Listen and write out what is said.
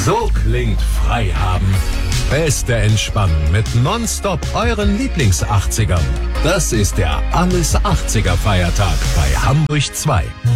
So klingt Freihaben. Beste Entspannen mit Nonstop euren Lieblings-80ern. Das ist der Alles 80er Feiertag bei Hamburg 2.